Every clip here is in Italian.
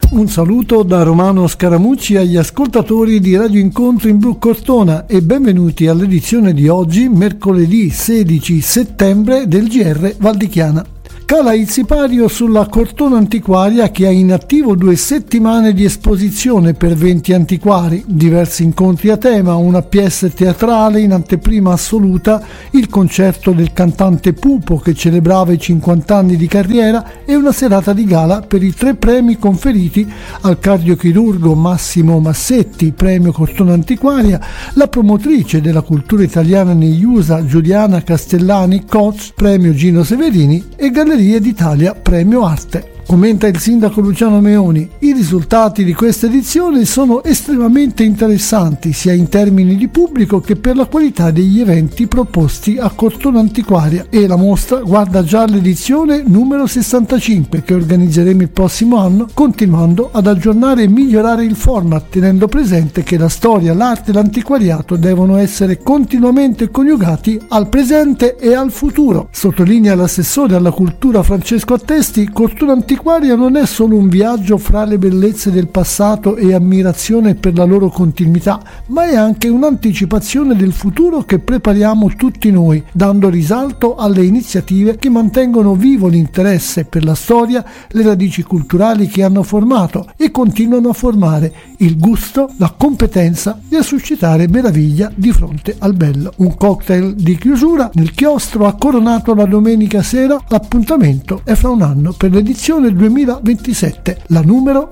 Un saluto da Romano Scaramucci agli ascoltatori di Radio Incontro in Blu Cortona e benvenuti all'edizione di oggi, mercoledì 16 settembre del GR Valdichiana. Cala il sipario sulla Cortona Antiquaria che ha in attivo 2 settimane di esposizione per 20 antiquari, diversi incontri a tema, una pièce teatrale in anteprima assoluta, il concerto del cantante Pupo che celebrava i 50 anni di carriera e una serata di gala per i 3 premi conferiti al cardiochirurgo Massimo Massetti, premio Cortona Antiquaria, la promotrice della cultura italiana negli USA Giuliana Castellani Coach, premio Gino Severini e Galleria d'Italia Premio Arte. Commenta il sindaco Luciano Meoni: i risultati di questa edizione sono estremamente interessanti sia in termini di pubblico che per la qualità degli eventi proposti a Cortona Antiquaria e la mostra guarda già l'edizione numero 65 che organizzeremo il prossimo anno, continuando ad aggiornare e migliorare il format, tenendo presente che la storia, l'arte e l'antiquariato devono essere continuamente coniugati al presente e al futuro. Sottolinea l'assessore alla cultura Francesco Attesti: Cortona Antiquaria non è solo un viaggio fra le bellezze del passato e ammirazione per la loro continuità, ma è anche un'anticipazione del futuro che prepariamo tutti noi, dando risalto alle iniziative che mantengono vivo l'interesse per la storia, le radici culturali che hanno formato e continuano a formare, il gusto, la competenza di suscitare meraviglia di fronte al bello. Un cocktail di chiusura nel chiostro ha coronato la domenica sera. L'appuntamento è fra un anno per l'edizione 2027, la numero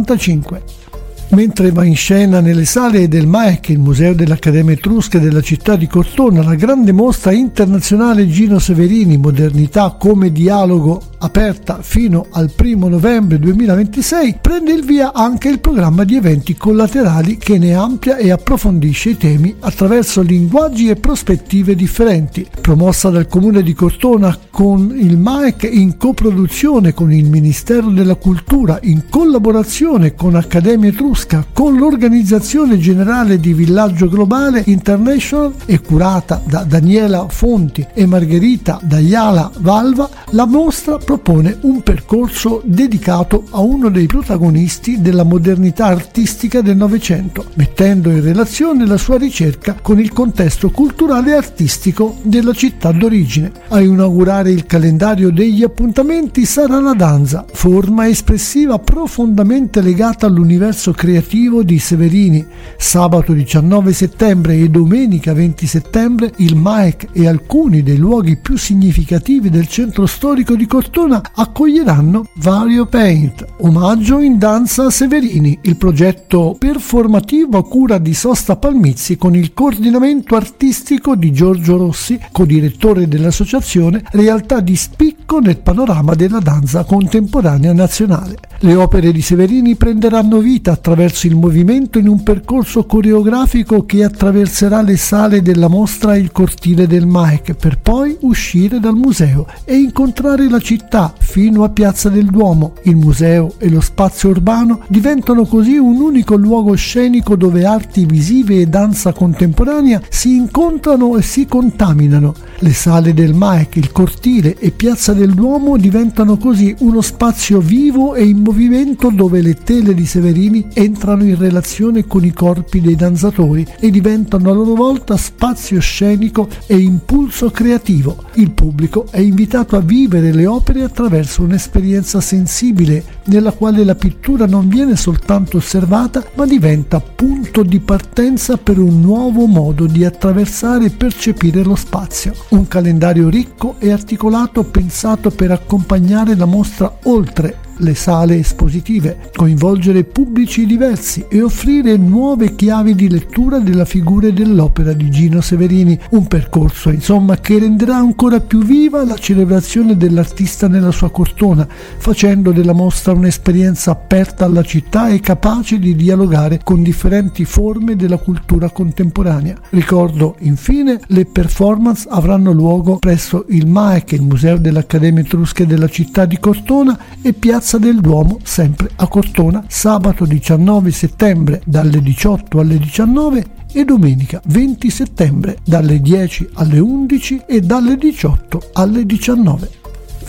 65. Mentre va in scena nelle sale del MAEC, il Museo dell'Accademia Etrusca della città di Cortona, la grande mostra internazionale Gino Severini, Modernità come dialogo, aperta fino al 1 novembre 2026, prende il via anche il programma di eventi collaterali che ne amplia e approfondisce i temi attraverso linguaggi e prospettive differenti. Promossa dal Comune di Cortona con il MAEC in coproduzione con il Ministero della Cultura, in collaborazione con Accademia Etrusca, con l'Organizzazione Generale di Villaggio Globale International e curata da Daniela Fonti e Margherita Daiala Valva, la mostra propone un percorso dedicato a uno dei protagonisti della modernità artistica del Novecento, mettendo in relazione la sua ricerca con il contesto culturale e artistico della città d'origine. A inaugurare il calendario degli appuntamenti sarà la danza, forma espressiva profondamente legata all'universo creativo di Severini. Sabato 19 settembre e domenica 20 settembre il MAEC e alcuni dei luoghi più significativi del centro storico di Cortona accoglieranno Vario Paint, omaggio in danza a Severini, il progetto performativo a cura di Sosta Palmizzi con il coordinamento artistico di Giorgio Rossi, codirettore dell'associazione, realtà di spicco nel panorama della danza contemporanea nazionale. Le opere di Severini prenderanno vita attraverso il movimento in un percorso coreografico che attraverserà le sale della mostra e il cortile del MAEC per poi uscire dal museo e incontrare la città fino a Piazza del Duomo. Il museo e lo spazio urbano diventano così un unico luogo scenico dove arti visive e danza contemporanea si incontrano e si contaminano. Le sale del MAEC, il cortile e Piazza del Duomo diventano così uno spazio vivo e in movimento dove le tele di Severini entrano in relazione con i corpi dei danzatori e diventano a loro volta spazio scenico e impulso creativo. Il pubblico è invitato a vivere le opere attraverso un'esperienza sensibile nella quale la pittura non viene soltanto osservata ma diventa punto di partenza per un nuovo modo di attraversare e percepire lo spazio. Un calendario ricco e articolato pensato per accompagnare la mostra oltre le sale espositive, coinvolgere pubblici diversi e offrire nuove chiavi di lettura della figura e dell'opera di Gino Severini, un percorso insomma che renderà ancora più viva la celebrazione dell'artista nella sua Cortona, facendo della mostra un'esperienza aperta alla città e capace di dialogare con differenti forme della cultura contemporanea. Ricordo infine le performance avranno luogo presso il MAEC, il Museo dell'Accademia Etrusca della città di Cortona, e Piazza del Duomo, sempre a Cortona, sabato 19 settembre dalle 18 alle 19 e domenica 20 settembre dalle 10 alle 11 e dalle 18 alle 19.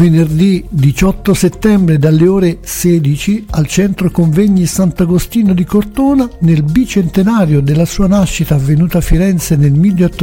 Venerdì 18 settembre dalle ore 16 al Centro Convegni Sant'Agostino di Cortona, nel bicentenario della sua nascita avvenuta a Firenze nel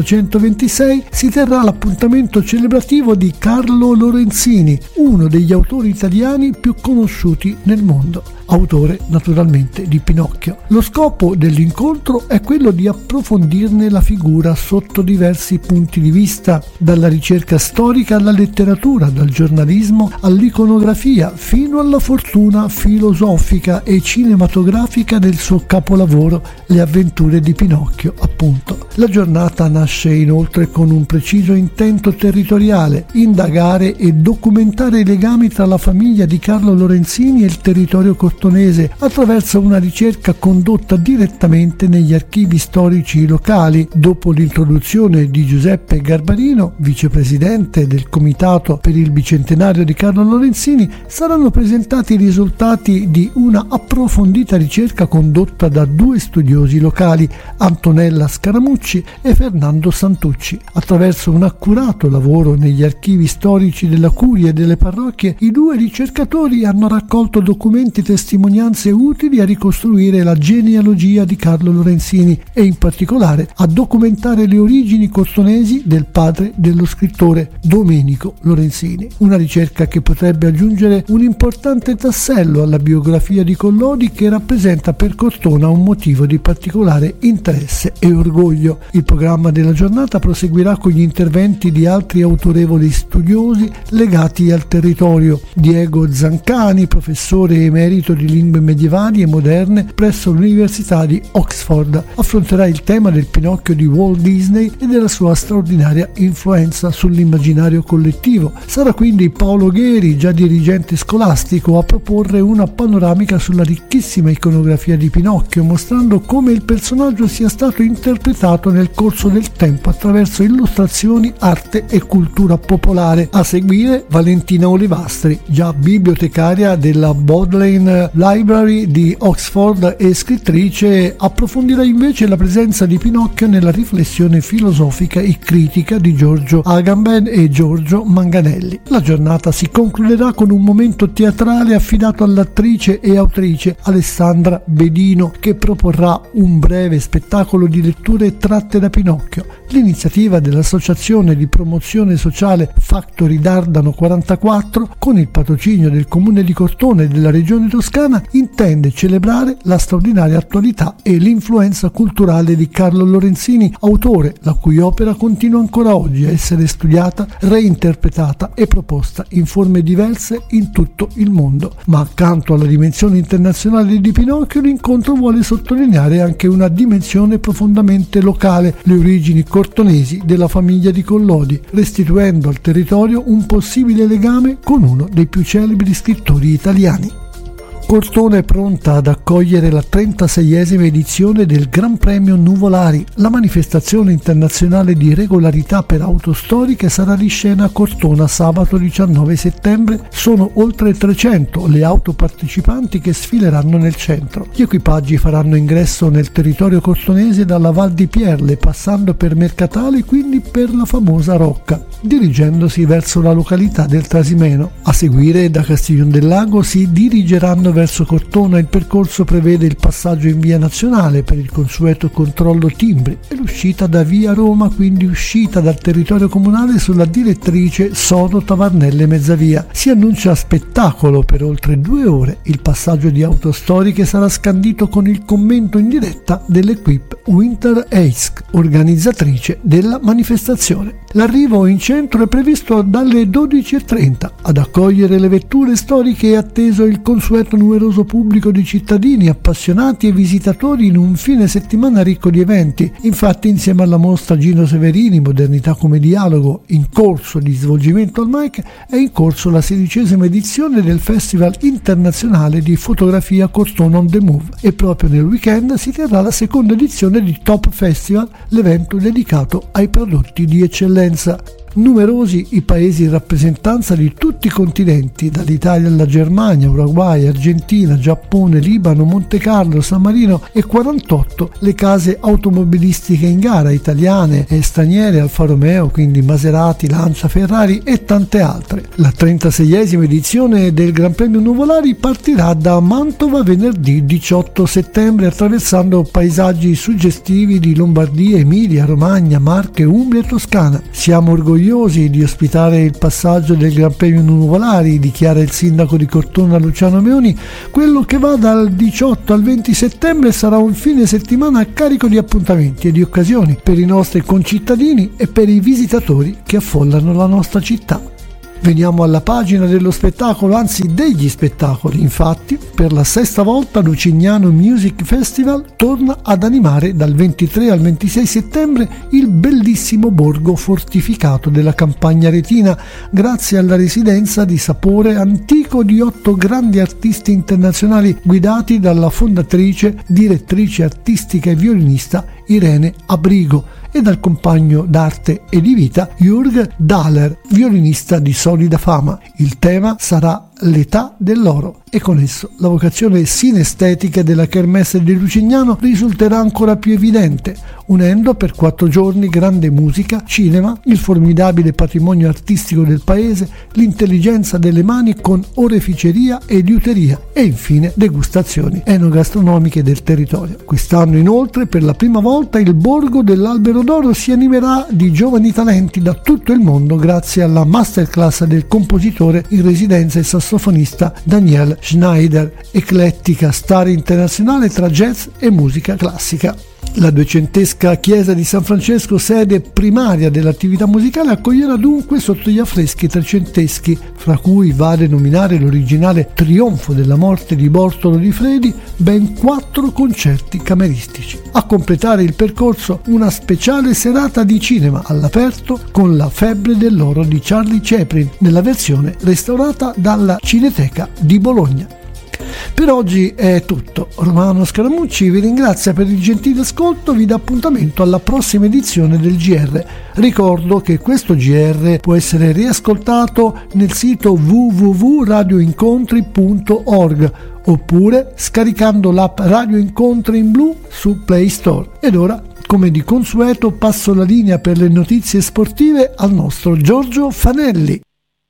1826, si terrà l'appuntamento celebrativo di Carlo Lorenzini, uno degli autori italiani più conosciuti nel mondo, autore naturalmente di Pinocchio. Lo scopo dell'incontro è quello di approfondirne la figura sotto diversi punti di vista, dalla ricerca storica alla letteratura, dal giornalismo all'iconografia, fino alla fortuna filosofica e cinematografica del suo capolavoro, Le avventure di Pinocchio, appunto. La giornata nasce inoltre con un preciso intento territoriale: indagare e documentare i legami tra la famiglia di Carlo Lorenzini e il territorio cortonese attraverso una ricerca condotta direttamente negli archivi storici locali. Dopo l'introduzione di Giuseppe Garbarino, vicepresidente del comitato per il bicentenario di Carlo Lorenzini, saranno presentati i risultati di una approfondita ricerca condotta da due studiosi locali, Antonella Scaramucci e Fernando Santucci. Attraverso un accurato lavoro negli archivi storici della curia e delle parrocchie, i due ricercatori hanno raccolto documenti e testimonianze utili a ricostruire la genealogia di Carlo Lorenzini e in particolare a documentare le origini cortonesi del padre dello scrittore, Domenico Lorenzini. Una ricerca che potrebbe aggiungere un importante tassello alla biografia di Collodi, che rappresenta per Cortona un motivo di particolare interesse e orgoglio. Il programma della giornata proseguirà con gli interventi di altri autorevoli studiosi legati al territorio. Diego Zancani, professore emerito di lingue medievali e moderne presso l'Università di Oxford, affronterà il tema del Pinocchio di Walt Disney e della sua straordinaria influenza sull'immaginario collettivo. Sarà quindi Paolo Gheri, già dirigente scolastico, a proporre una panoramica sulla ricchissima iconografia di Pinocchio, mostrando come il personaggio sia stato interpretato nel corso del tempo attraverso illustrazioni, arte e cultura popolare. A seguire Valentina Olivastri, già bibliotecaria della Bodleian Library di Oxford e scrittrice, approfondirà invece la presenza di Pinocchio nella riflessione filosofica e critica di Giorgio Agamben e Giorgio Manganelli. La giornata si concluderà con un momento teatrale affidato all'attrice e autrice Alessandra Bedino, che proporrà un breve spettacolo di letture tratte da Pinocchio. L'iniziativa dell'Associazione di Promozione Sociale Factory Dardano 44, con il patrocinio del Comune di Cortona e della Regione Toscana, intende celebrare la straordinaria attualità e l'influenza culturale di Carlo Lorenzini, autore la cui opera continua ancora oggi a essere studiata, reinterpretata e proposta in forme diverse in tutto il mondo. Ma accanto alla dimensione internazionale di Pinocchio, l'incontro vuole sottolineare anche una dimensione profondamente locale: le origini cortonesi della famiglia di Collodi, restituendo al territorio un possibile legame con uno dei più celebri scrittori italiani. Cortona è pronta ad accogliere la 36esima edizione del Gran Premio Nuvolari. La manifestazione internazionale di regolarità per auto storiche sarà di scena a Cortona sabato 19 settembre. Sono oltre 300 le auto partecipanti che sfileranno nel centro. Gli equipaggi faranno ingresso nel territorio cortonese dalla Val di Pierle, passando per Mercatale e quindi per la famosa Rocca, dirigendosi verso la località del Trasimeno. A seguire, da Castiglion del Lago si dirigeranno verso Cortona. Il percorso prevede il passaggio in via Nazionale per il consueto controllo timbri e l'uscita da via Roma, quindi uscita dal territorio comunale sulla direttrice Sodo Tavarnelle Mezzavia. Si annuncia spettacolo per oltre 2 ore. Il passaggio di auto storiche sarà scandito con il commento in diretta dell'Equipe Winter Eisk, organizzatrice della manifestazione. L'arrivo in centro è previsto dalle 12:30. Ad accogliere le vetture storiche è atteso il consueto numeroso pubblico di cittadini, appassionati e visitatori in un fine settimana ricco di eventi. Infatti, insieme alla mostra Gino Severini, Modernità come dialogo, in corso di svolgimento al MAIC, è in corso la 16ª edizione del Festival internazionale di fotografia Cortona on the Move e proprio nel weekend si terrà la 2ª edizione di Top Festival, l'evento dedicato ai prodotti di eccellenza. Numerosi i paesi in rappresentanza di tutti i continenti, dall'Italia alla Germania, Uruguay, Argentina, Giappone, Libano, Monte Carlo, San Marino e 48 le case automobilistiche in gara, italiane e straniere, Alfa Romeo, quindi Maserati, Lancia, Ferrari e tante altre. La 36esima edizione del Gran Premio Nuvolari partirà da Mantova venerdì 18 settembre attraversando paesaggi suggestivi di Lombardia, Emilia, Romagna, Marche, Umbria e Toscana. Siamo orgogliosi di ospitare il passaggio del Gran Premio Nuvolari, dichiara il sindaco di Cortona Luciano Meoni. Quello che va dal 18 al 20 settembre sarà un fine settimana carico di appuntamenti e di occasioni per i nostri concittadini e per i visitatori che affollano la nostra città. Veniamo alla pagina dello spettacolo, anzi degli spettacoli. Infatti, per la sesta volta Lucignano Music Festival torna ad animare dal 23 al 26 settembre il bellissimo borgo fortificato della Campagna Retina, grazie alla residenza di sapore antico di 8 grandi artisti internazionali guidati dalla fondatrice, direttrice artistica e violinista Irene Abrigo e dal compagno d'arte e di vita Jürg Dahler, violinista di solida fama. Il tema sarà l'età dell'oro e con esso la vocazione sinestetica della Kermesse di Lucignano risulterà ancora più evidente, unendo per 4 giorni grande musica, cinema, il formidabile patrimonio artistico del paese, l'intelligenza delle mani con oreficeria e liuteria e infine degustazioni enogastronomiche del territorio. Quest'anno inoltre per la prima volta il Borgo dell'Albero d'Oro si animerà di giovani talenti da tutto il mondo grazie alla masterclass del compositore in residenza e sassofonista Daniel Schneider, eclettica star internazionale tra jazz e musica classica. La 200esca chiesa di San Francesco, sede primaria dell'attività musicale, accoglierà dunque sotto gli affreschi trecenteschi, fra cui vale nominare l'originale Trionfo della morte di Bortolo di Fredi, ben 4 concerti cameristici. A completare il percorso una speciale serata di cinema all'aperto con La febbre dell'oro di Charlie Chaplin, nella versione restaurata dalla Cineteca di Bologna. Per oggi è tutto. Romano Scaramucci vi ringrazia per il gentile ascolto, vi dà appuntamento alla prossima edizione del GR. Ricordo che questo GR può essere riascoltato nel sito www.radioincontri.org oppure scaricando l'app Radio Incontri in blu su Play Store. Ed ora, come di consueto, passo la linea per le notizie sportive al nostro Giorgio Fanelli.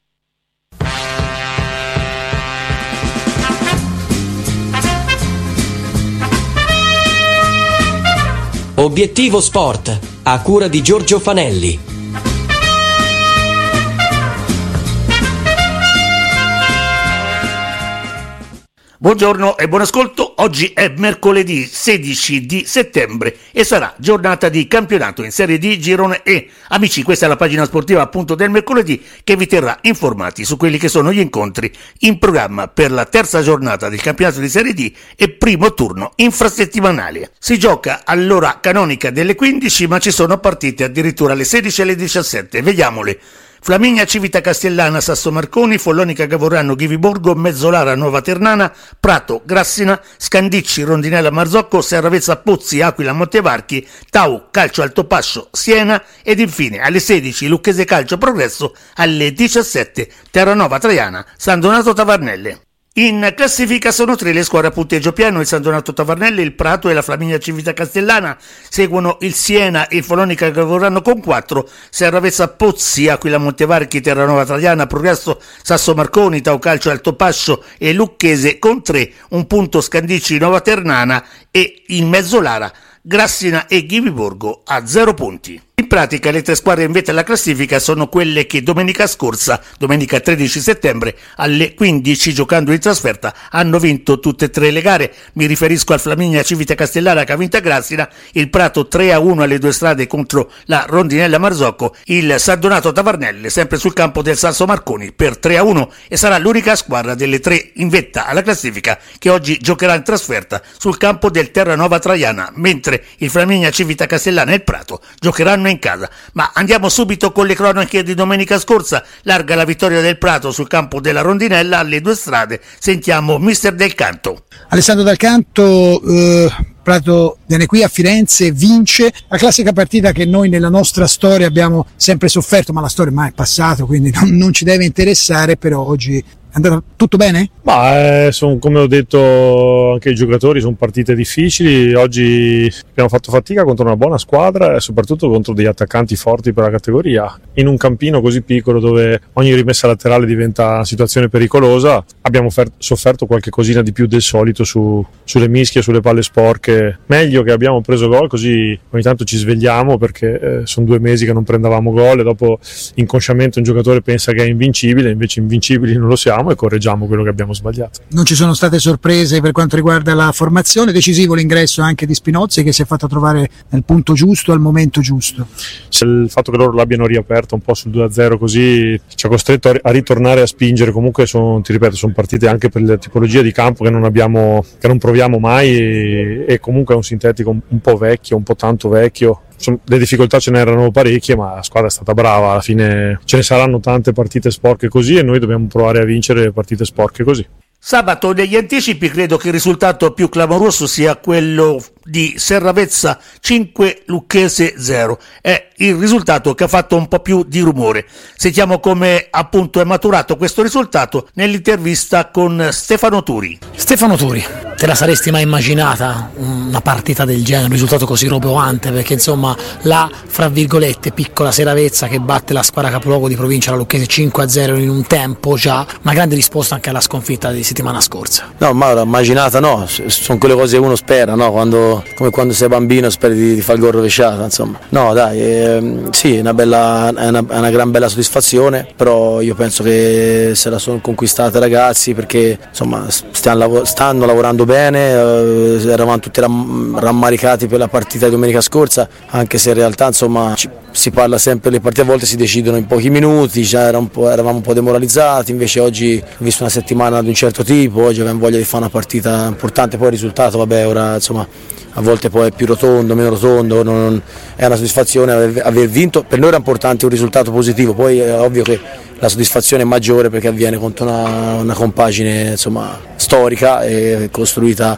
Obiettivo Sport, a cura di Giorgio Fanelli. Buongiorno e buon ascolto. Oggi è mercoledì 16 di settembre e sarà giornata di campionato in Serie D Girone E. Amici, questa è la pagina sportiva appunto del mercoledì che vi terrà informati su quelli che sono gli incontri in programma per la terza giornata del campionato di Serie D e primo turno infrasettimanale. Si gioca all'ora canonica delle 15, ma ci sono partite addirittura alle 16 e alle 17. Vediamole. Flaminia Civita Castellana Sasso Marconi, Follonica Gavorrano Ghiviborgo, Mezzolara Nuova Ternana, Prato Grassina, Scandicci Rondinella Marzocco, Serravezza Pozzi Aquila Montevarchi, Tau Calcio Altopascio Siena ed infine alle 16 Lucchese Calcio Progresso, alle 17 Terranova Traiana San Donato Tavarnelle. In classifica sono 3 le squadre a punteggio pieno: il San Donato Tavarnelle, il Prato e la Flaminia Civita Castellana. Seguono il Siena e il Follonica Gavorrano con 4, Serravezza Pozzi, Aquila Montevarchi, Terranova Traiana, Progresso, Sasso Marconi, Tau Calcio Altopascio e Lucchese con 3, un punto Scandicci Nuova Ternana e in Mezzolara Grassina e Ghiviborgo a 0 punti. In pratica le 3 squadre in vetta alla classifica sono quelle che domenica scorsa, domenica 13 settembre, alle 15 giocando in trasferta, hanno vinto tutte e 3 le gare. Mi riferisco al Flaminia Civita Castellana che ha vinto a Grassina, il Prato 3-1 alle 2 strade contro la Rondinella Marzocco, il San Donato Tavarnelle sempre sul campo del Sasso Marconi per 3-1 e sarà l'unica squadra delle 3 in vetta alla classifica che oggi giocherà in trasferta sul campo del Terranova Traiana, mentre il Flaminia Civita Castellana e il Prato giocheranno in casa. Ma andiamo subito con le cronache di domenica scorsa. Larga la vittoria del Prato sul campo della Rondinella alle Due Strade. Sentiamo mister Del Canto. Alessandro Del Canto, Prato viene qui a Firenze, vince la classica partita che noi nella nostra storia abbiamo sempre sofferto, ma la storia ormai è passata, quindi non ci deve interessare, però oggi è andato tutto bene? Come ho detto anche i giocatori, sono partite difficili. Oggi abbiamo fatto fatica contro una buona squadra e soprattutto contro degli attaccanti forti per la categoria. In un campino così piccolo dove ogni rimessa laterale diventa una situazione pericolosa, abbiamo sofferto qualche cosina di più del solito sulle mischie, sulle palle sporche. Meglio che abbiamo preso gol, così ogni tanto ci svegliamo, perché sono 2 mesi che non prendevamo gol e dopo inconsciamente un giocatore pensa che è invincibile, invece invincibili non lo siamo e correggiamo quello che abbiamo sbagliato. Non ci sono state sorprese per quanto riguarda la formazione, decisivo l'ingresso anche di Spinozzi che si è fatto trovare nel punto giusto al momento giusto. Il fatto che loro l'abbiano riaperto un po' sul 2-0 così ci ha costretto a ritornare a spingere. Comunque sono partite anche per la tipologia di campo che non proviamo mai e comunque è un sintetico un po' vecchio, un po' tanto vecchio. Le difficoltà ce n'erano parecchie, ma la squadra è stata brava. Alla fine ce ne saranno tante partite sporche così e noi dobbiamo provare a vincere le partite sporche così. Sabato negli anticipi credo che il risultato più clamoroso sia quello di Serravezza 5, Lucchese 0. È il risultato che ha fatto un po' più di rumore. Sentiamo come appunto è maturato questo risultato nell'intervista con Stefano Turi. Stefano Turi, te la saresti mai immaginata una partita del genere, un risultato così roboante? Perché insomma la, fra virgolette, piccola Serravezza che batte la squadra capoluogo di provincia, la Lucchese 5-0 in un tempo già, una grande risposta anche alla sconfitta di settimana scorsa. No, Mauro, immaginata no, sono quelle cose che uno spera, no? Come quando sei bambino speri di fare il gol rovesciato, insomma. No dai, sì, è una gran bella soddisfazione, però io penso che se la sono conquistata i ragazzi perché insomma stanno lavorando bene, eravamo tutti rammaricati per la partita di domenica scorsa, anche se in realtà insomma si parla sempre, le partite a volte si decidono in pochi minuti, eravamo un po' demoralizzati, invece oggi ho visto una settimana di un certo tipo, oggi avevamo voglia di fare una partita importante, poi il risultato vabbè ora insomma a volte poi è più rotondo, meno rotondo, è una soddisfazione aver vinto, per noi era importante un risultato positivo, poi è ovvio che la soddisfazione è maggiore perché avviene contro una compagine insomma storica e costruita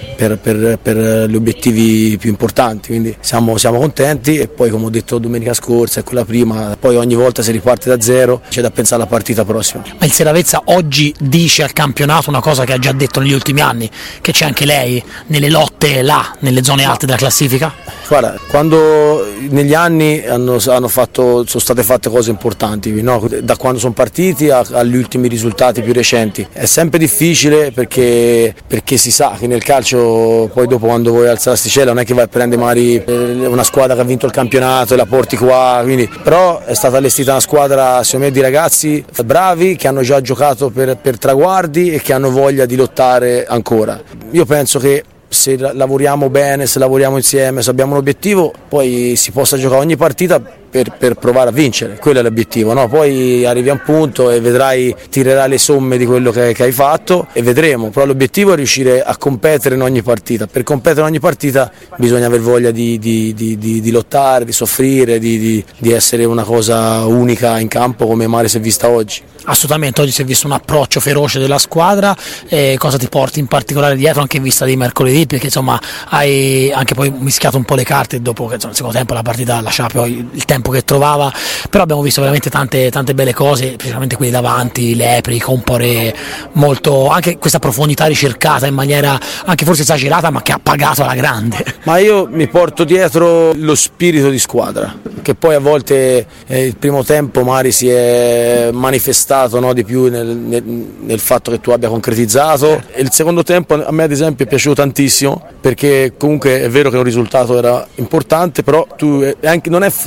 per gli obiettivi più importanti, quindi siamo contenti e poi come ho detto domenica scorsa e quella prima, poi ogni volta si riparte da zero, c'è da pensare alla partita prossima. Ma il Serravezza oggi dice al campionato una cosa che ha già detto negli ultimi anni, che c'è anche lei nelle lotte là, nelle zone alte della classifica? Guarda, quando negli anni sono state fatte cose importanti, no? Da quando sono partiti agli ultimi risultati più recenti, è sempre difficile perché si sa che nel calcio poi dopo quando vuoi alzare l'asticella non è che vai a prendere magari una squadra che ha vinto il campionato e la porti qua, quindi, però è stata allestita una squadra secondo me di ragazzi bravi che hanno già giocato per traguardi e che hanno voglia di lottare ancora. Io penso che se lavoriamo bene, se lavoriamo insieme, se abbiamo un obiettivo, poi si possa giocare ogni partita per provare a vincere, quello è l'obiettivo, no? Poi arrivi a un punto e vedrai, tirerai le somme di quello che hai fatto e vedremo, però l'obiettivo è riuscire a competere in ogni partita. Per competere in ogni partita bisogna aver voglia di lottare, di soffrire, di essere una cosa unica in campo come mai si è vista oggi. Assolutamente, oggi si è visto un approccio feroce della squadra, cosa ti porti in particolare dietro anche in vista di mercoledì, perché insomma hai anche poi mischiato un po' le carte dopo che insomma, nel secondo tempo la partita lasciava poi il tempo che trovava, però abbiamo visto veramente tante belle cose, specialmente quelli davanti, Lepri, Compore, molto, anche questa profondità ricercata in maniera anche forse esagerata ma che ha pagato alla grande. Ma io mi porto dietro lo spirito di squadra, che poi a volte il primo tempo magari si è manifestato, no, di più nel fatto che tu abbia concretizzato, e il secondo tempo a me ad esempio è piaciuto tantissimo perché comunque è vero che un risultato era importante, però tu anche, non sembra una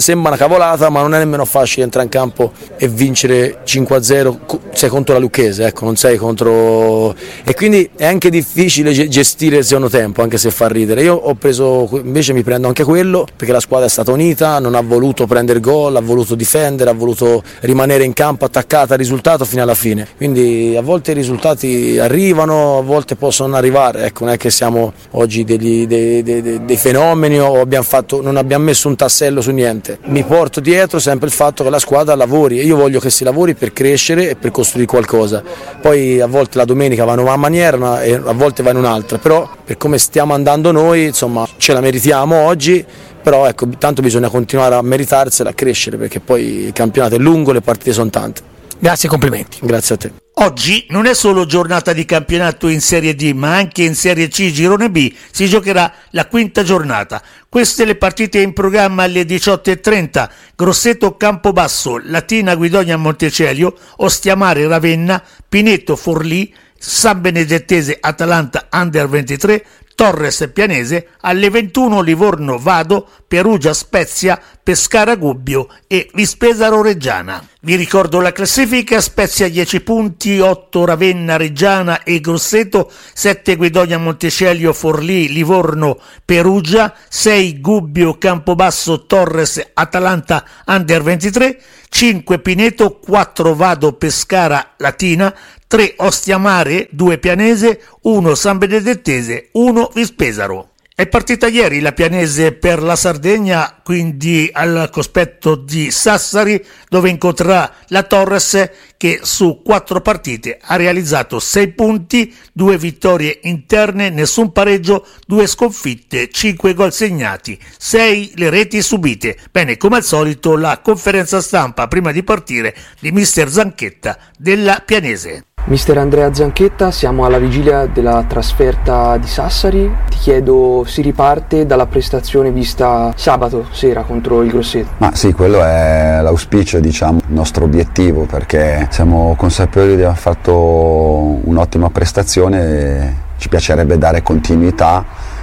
cavolata, ma non è nemmeno facile entrare in campo e vincere 5-0, sei contro la Lucchese, ecco, non sei contro, e quindi è anche difficile gestire il secondo tempo, anche se fa ridere. Io ho preso, invece mi prendo anche quello, perché la squadra è stata unita, non ha voluto prendere gol, ha voluto difendere, ha voluto rimanere in campo attaccata al risultato fino alla fine, quindi a volte i risultati arrivano, a volte possono non arrivare, ecco, non è che siamo oggi dei fenomeni o non abbiamo messo un tassello su niente. Mi porto dietro sempre il fatto che la squadra lavori, e io voglio che si lavori per crescere e per costruire qualcosa. Poi a volte la domenica va in una maniera e a volte va in un'altra, però per come stiamo andando noi, insomma, ce la meritiamo oggi, però ecco, tanto bisogna continuare a meritarsela, a crescere, perché poi il campionato è lungo, le partite sono tante. Grazie e complimenti. Grazie a te. Oggi non è solo giornata di campionato in Serie D, ma anche in Serie C Girone B si giocherà la quinta giornata. Queste le partite in programma alle 18:30: Grosseto Campobasso, Latina Guidonia Montecelio, Ostiamare Ravenna, Pineto Forlì, San Benedettese Atalanta Under 23, Torres Pianese, alle 21 Livorno Vado, Perugia Spezia, Pescara Gubbio e Vispesaro Reggiana. Vi ricordo la classifica: Spezia 10 punti, 8 Ravenna Reggiana e Grosseto, 7 Guidonia Montecelio Forlì Livorno Perugia, 6 Gubbio Campobasso Torres Atalanta Under 23, 5 Pineto, 4 Vado Pescara Latina, 3 Ostiamare, 2 Pianese, 1 San Benedettese, 1 Vispesaro. È partita ieri la Pianese per la Sardegna, quindi al cospetto di Sassari, dove incontrerà la Torres, che su 4 partite ha realizzato 6 punti, 2 vittorie interne, nessun pareggio, 2 sconfitte, 5 gol segnati, 6 le reti subite. Bene, come al solito la conferenza stampa prima di partire di mister Zanchetta della Pianese. Mister Andrea Zanchetta, siamo alla vigilia della trasferta di Sassari. Ti chiedo, si riparte dalla prestazione vista sabato sera contro il Grosseto? Ma sì, quello è l'auspicio, diciamo, il nostro obiettivo, perché siamo consapevoli di aver fatto un'ottima prestazione e ci piacerebbe dare continuità,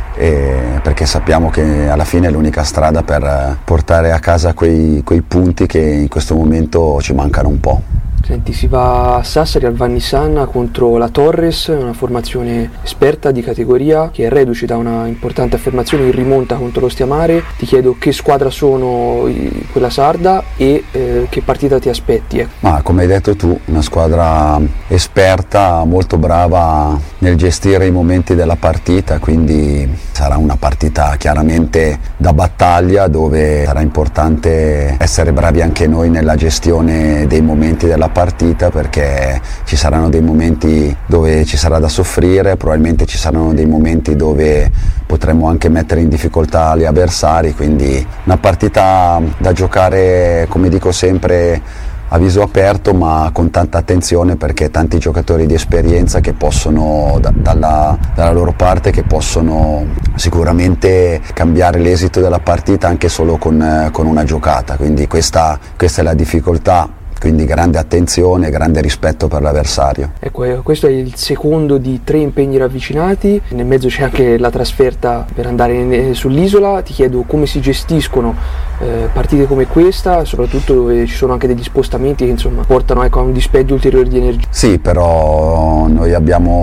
perché sappiamo che alla fine è l'unica strada per portare a casa quei punti che in questo momento ci mancano un po'. Senti, si va a Sassari al Vannissanna contro la Torres, una formazione esperta di categoria che è reduce da una importante affermazione in rimonta contro l'Ostiamare. Ti chiedo che squadra sono quella sarda e che partita ti aspetti. Ma come hai detto tu, una squadra esperta, molto brava nel gestire i momenti della partita, quindi sarà una partita chiaramente da battaglia, dove sarà importante essere bravi anche noi nella gestione dei momenti della partita, perché ci saranno dei momenti dove ci sarà da soffrire, probabilmente ci saranno dei momenti dove potremo anche mettere in difficoltà gli avversari, quindi una partita da giocare, come dico sempre, a viso aperto ma con tanta attenzione, perché tanti giocatori di esperienza che possono dalla loro parte, che possono sicuramente cambiare l'esito della partita anche solo con una giocata, quindi questa è la difficoltà. Quindi grande attenzione, grande rispetto per l'avversario. Ecco, questo è il secondo di 3 impegni ravvicinati, nel mezzo c'è anche la trasferta per andare sull'isola. Ti chiedo come si gestiscono partite come questa, soprattutto dove ci sono anche degli spostamenti che insomma portano a un dispendio ulteriore di energia. Sì, però noi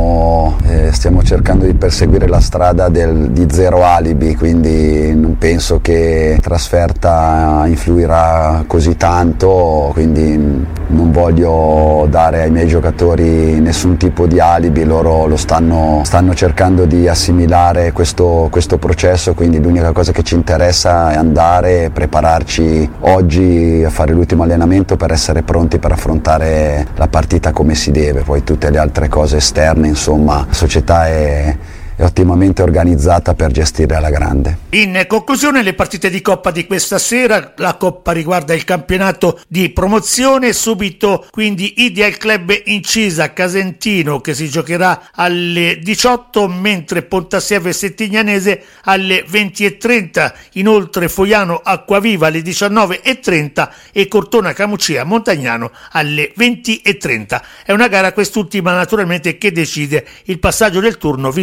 stiamo cercando di perseguire la strada di zero alibi, quindi non penso che la trasferta influirà così tanto, quindi non voglio dare ai miei giocatori nessun tipo di alibi, loro lo stanno cercando di assimilare questo processo, quindi l'unica cosa che ci interessa è andare e prepararci oggi a fare l'ultimo allenamento per essere pronti per affrontare la partita come si deve. Poi tutte le altre cose esterne, insomma, la società è ottimamente organizzata per gestire alla grande. In conclusione, le partite di Coppa di questa sera. La Coppa riguarda il campionato di promozione, subito quindi Ideal Club Incisa Casentino che si giocherà alle 18, mentre Pontassieve Settignanese alle 20:30, inoltre Foiano Acquaviva alle 19:30 e Cortona Camucia Montagnano alle 20:30. È una gara quest'ultima naturalmente che decide il passaggio del turno, visto che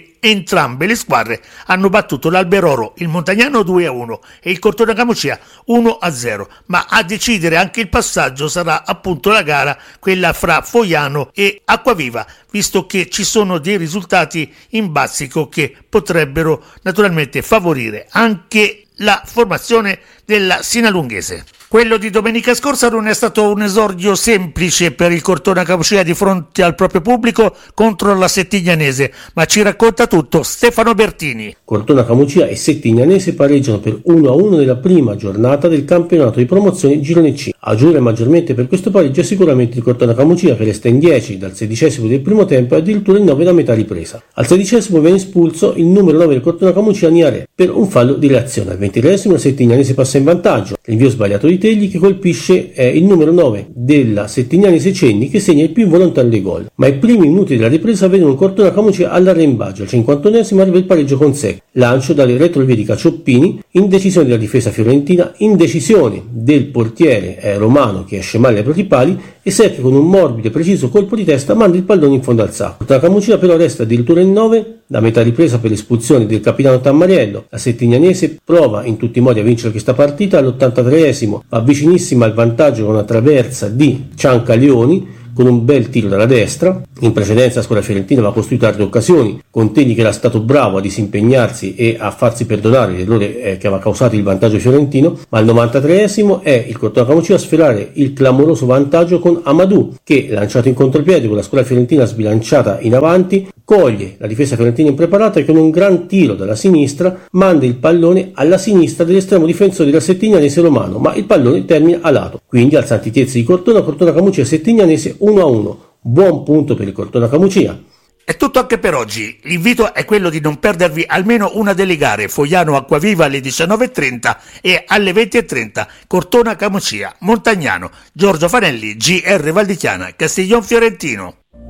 che entrambe le squadre hanno battuto l'Alberoro, il Montagnano 2-1 e il Cortona Camucia 1-0, ma a decidere anche il passaggio sarà appunto la gara, quella fra Foiano e Acquaviva, visto che ci sono dei risultati in bazzico che potrebbero naturalmente favorire anche la formazione della Sinalunghese. Quello di domenica scorsa non è stato un esordio semplice per il Cortona Camucia di fronte al proprio pubblico contro la Settignanese, ma ci racconta tutto Stefano Bertini. Cortona Camucia e Settignanese pareggiano per 1-1 nella prima giornata del campionato di promozione Girone C. A giurare maggiormente per questo pareggio è sicuramente il Cortona Camucia, che resta in 10 dal 16° del primo tempo e addirittura in 9 da metà ripresa. Al 16° viene espulso il numero 9 del Cortona Camucia, Niare, per un fallo di reazione. Al 23° la Settignanese passa in vantaggio. L'invio sbagliato di Tegli che colpisce il numero 9 della Settignanese Cenni, che segna il più involontario dei gol. Ma i primi minuti della ripresa vedono un Cortona Camucia all'arrembaggio. Al 51° arriva il pareggio con Sec. Lancio dalle retrovie di Cacioppini, indecisione della difesa fiorentina, indecisione del portiere romano che esce male ai propri pali, e Sec con un morbido e preciso colpo di testa manda il pallone in fondo al sacco. Cortona Camucia però resta addirittura in 9 da metà ripresa per l'espulsione del capitano Tammariello. La Settignanese prova in tutti i modi a vincere questa partita. All'83° va vicinissima al vantaggio con una traversa di Ciancaleoni con un bel tiro dalla destra. In precedenza la squadra fiorentina aveva costruito altre occasioni, con Tegli che era stato bravo a disimpegnarsi e a farsi perdonare l'errore che aveva causato il vantaggio fiorentino, ma al 93° è il Cortona Camucia a sferrare il clamoroso vantaggio con Amadou, che lanciato in contropiede con la squadra fiorentina sbilanciata in avanti, coglie la difesa fiorentina impreparata e con un gran tiro dalla sinistra manda il pallone alla sinistra dell'estremo difensore della Settignanese Romano, ma il pallone termina a lato. Quindi al Santi Tiezzi di Cortona Camucia e Settignanese 1-1. Buon punto per il Cortona Camucia. È tutto anche per oggi. L'invito è quello di non perdervi almeno una delle gare: Foiano Acquaviva alle 19.30 e alle 20.30 Cortona Camucia, Montagnano. Giorgio Fanelli, GR Valdichiana, Castiglion Fiorentino.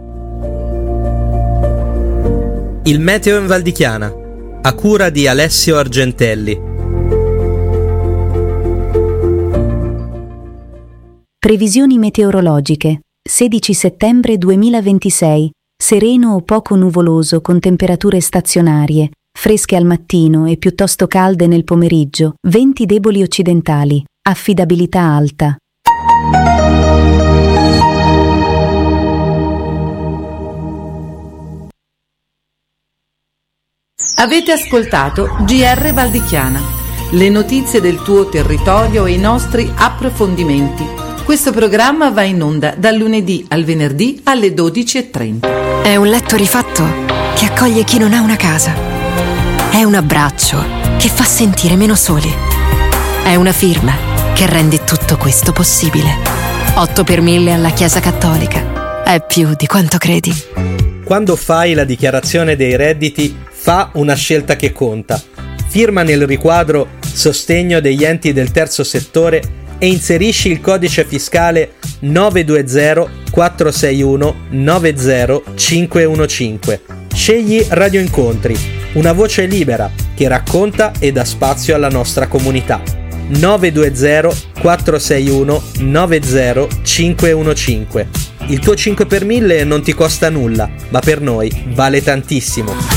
Il meteo in Valdichiana, a cura di Alessio Argentelli. Previsioni meteorologiche. 16 settembre 2026. Sereno o poco nuvoloso con temperature stazionarie, fresche al mattino e piuttosto calde nel pomeriggio, venti deboli occidentali, affidabilità alta. Avete ascoltato GR Valdichiana, le notizie del tuo territorio e i nostri approfondimenti. Questo programma va in onda dal lunedì al venerdì alle 12.30. È un letto rifatto che accoglie chi non ha una casa. È un abbraccio che fa sentire meno soli. È una firma che rende tutto questo possibile. 8 per 1000 alla Chiesa Cattolica. È più di quanto credi. Quando fai la dichiarazione dei redditi, fa una scelta che conta. Firma nel riquadro Sostegno degli enti del terzo settore e inserisci il codice fiscale 920 461 90515. Scegli Radio Incontri, una voce libera che racconta e dà spazio alla nostra comunità. 920 461 90515. Il tuo 5 per 1000 non ti costa nulla, ma per noi vale tantissimo.